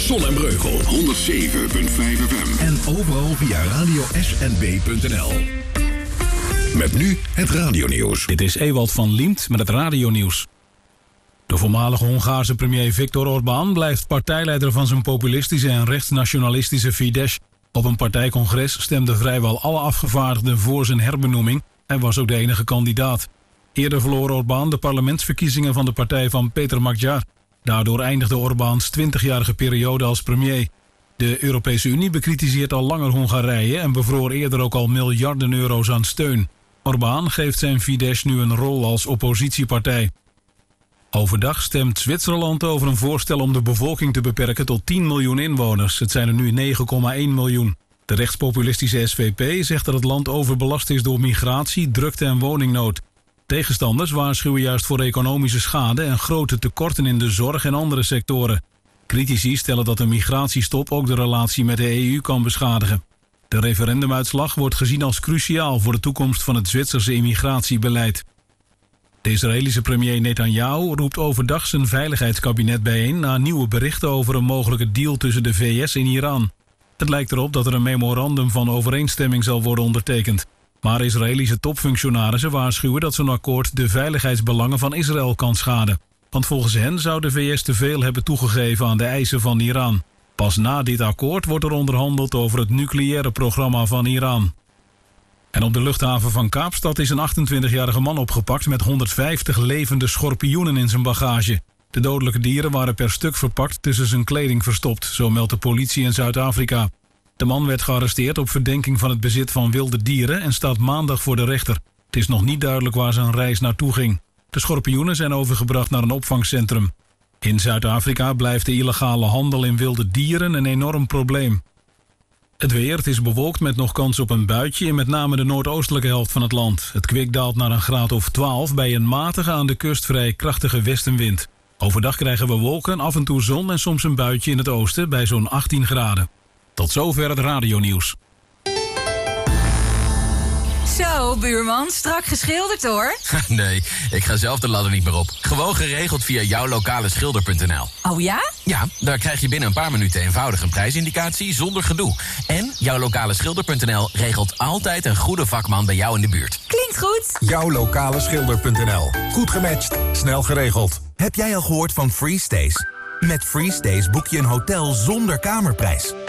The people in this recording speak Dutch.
Zon en Breugel 107.5 FM. En overal via radiosnb.nl. Met nu het radionieuws. Dit is Ewald van Liemt met het radionieuws. De voormalige Hongaarse premier Viktor Orbán blijft partijleider van zijn populistische en rechtsnationalistische Fidesz. Op een partijcongres stemden vrijwel alle afgevaardigden voor zijn herbenoeming. Hij was ook de enige kandidaat. Eerder verloor Orbán de parlementsverkiezingen van de partij van Peter Magyar. Daardoor eindigde Orbáns 20-jarige periode als premier. De Europese Unie bekritiseert al langer Hongarije en bevroor eerder ook al miljarden euro's aan steun. Orbán geeft zijn Fidesz nu een rol als oppositiepartij. Overdag stemt Zwitserland over een voorstel om de bevolking te beperken tot 10 miljoen inwoners. Het zijn er nu 9,1 miljoen. De rechtspopulistische SVP zegt dat het land overbelast is door migratie, drukte en woningnood. Tegenstanders waarschuwen juist voor economische schade en grote tekorten in de zorg en andere sectoren. Critici stellen dat een migratiestop ook de relatie met de EU kan beschadigen. De referendumuitslag wordt gezien als cruciaal voor de toekomst van het Zwitserse immigratiebeleid. De Israëlische premier Netanyahu roept overdag zijn veiligheidskabinet bijeen na nieuwe berichten over een mogelijke deal tussen de VS en Iran. Het lijkt erop dat er een memorandum van overeenstemming zal worden ondertekend. Maar Israëlische topfunctionarissen waarschuwen dat zo'n akkoord de veiligheidsbelangen van Israël kan schaden. Want volgens hen zou de VS te veel hebben toegegeven aan de eisen van Iran. Pas na dit akkoord wordt er onderhandeld over het nucleaire programma van Iran. En op de luchthaven van Kaapstad is een 28-jarige man opgepakt met 150 levende schorpioenen in zijn bagage. De dodelijke dieren waren per stuk verpakt tussen zijn kleding verstopt, zo meldt de politie in Zuid-Afrika. De man werd gearresteerd op verdenking van het bezit van wilde dieren en staat maandag voor de rechter. Het is nog niet duidelijk waar zijn reis naartoe ging. De schorpioenen zijn overgebracht naar een opvangcentrum. In Zuid-Afrika blijft de illegale handel in wilde dieren een enorm probleem. Het weer, het is bewolkt met nog kans op een buitje in met name de noordoostelijke helft van het land. Het kwik daalt naar een graad of 12 bij een matige aan de kust vrij krachtige westenwind. Overdag krijgen we wolken, af en toe zon en soms een buitje in het oosten bij zo'n 18 graden. Tot zover het radionieuws. Zo, buurman, strak geschilderd hoor. Nee, ik ga zelf de ladder niet meer op. Gewoon geregeld via jouwlokaleschilder.nl. Oh ja? Ja, daar krijg je binnen een paar minuten eenvoudig een prijsindicatie zonder gedoe. En jouwlokaleschilder.nl regelt altijd een goede vakman bij jou in de buurt. Klinkt goed. Jouwlokaleschilder.nl. Goed gematcht, snel geregeld. Heb jij al gehoord van Free Stays? Met Free Stays boek je een hotel zonder kamerprijs.